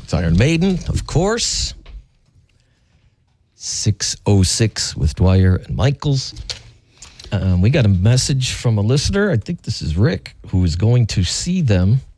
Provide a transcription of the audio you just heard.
It's Iron Maiden, of course. 6:06 with Dwyer and Michaels. We got a message from a listener. I think this is Rick, who is going to see them